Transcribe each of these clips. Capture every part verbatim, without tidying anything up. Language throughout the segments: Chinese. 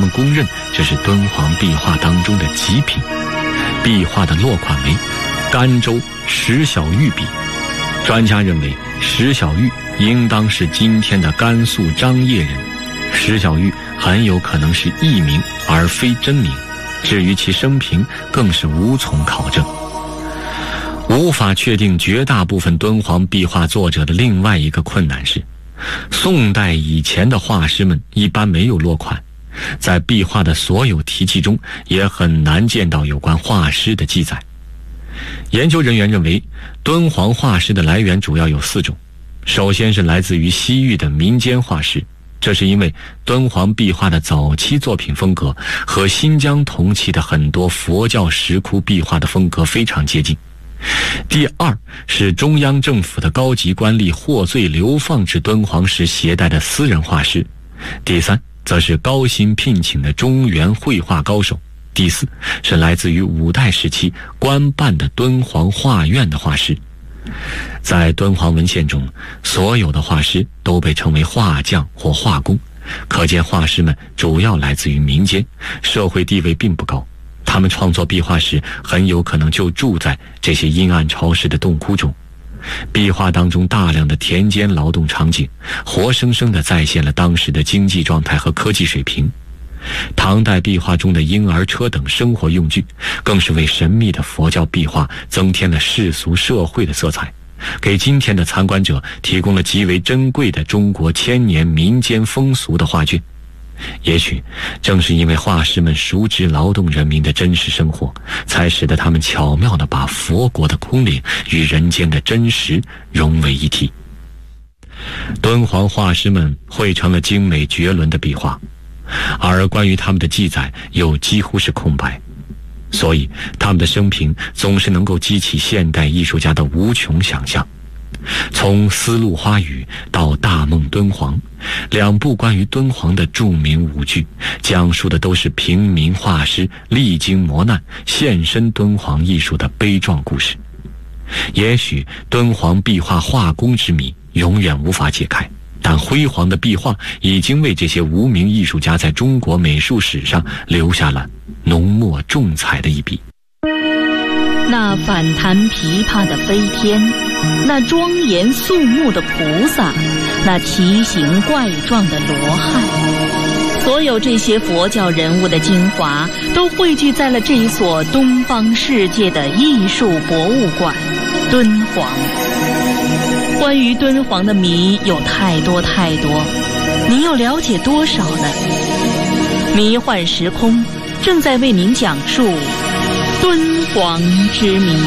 们公认这是敦煌壁画当中的极品。壁画的落款为甘州石小玉笔，专家认为石小玉应当是今天的甘肃张掖人，石小玉很有可能是艺名而非真名，至于其生平更是无从考证。无法确定绝大部分敦煌壁画作者的另外一个困难是，宋代以前的画师们一般没有落款，在壁画的所有题记中也很难见到有关画师的记载。研究人员认为，敦煌画师的来源主要有四种。首先是来自于西域的民间画师，这是因为敦煌壁画的早期作品风格和新疆同期的很多佛教石窟壁画的风格非常接近。第二是中央政府的高级官吏获罪流放至敦煌时携带的私人画师。第三则是高薪聘请的中原绘画高手。第四是来自于五代时期官办的敦煌画院的画师。在敦煌文献中，所有的画师都被称为画匠或画工，可见画师们主要来自于民间，社会地位并不高。他们创作壁画时很有可能就住在这些阴暗潮湿的洞窟中。壁画当中大量的田间劳动场景，活生生地再现了当时的经济状态和科技水平。唐代壁画中的婴儿车等生活用具，更是为神秘的佛教壁画增添了世俗社会的色彩，给今天的参观者提供了极为珍贵的中国千年民间风俗的画卷。也许正是因为画师们熟知劳动人民的真实生活，才使得他们巧妙地把佛国的空灵与人间的真实融为一体。敦煌画师们绘成了精美绝伦的壁画，而关于他们的记载又几乎是空白，所以他们的生平总是能够激起现代艺术家的无穷想象。从《丝路花语》到《大梦敦煌》，两部关于敦煌的著名舞剧，讲述的都是平民画师历经磨难献身敦煌艺术的悲壮故事。也许敦煌壁画画工之谜永远无法解开，但辉煌的壁画已经为这些无名艺术家在中国美术史上留下了浓墨重彩的一笔。 那反弹琵琶的飞天，那庄严肃穆的菩萨，那奇形怪状的罗汉，所有这些佛教人物的精华都汇聚在了这一所东方世界的艺术博物馆——敦煌。关于敦煌的谜有太多太多，你又了解多少呢？迷幻时空正在为您讲述敦煌之谜。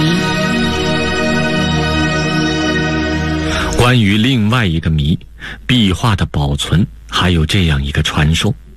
关于另外一个谜，壁画的保存，还有这样一个传说：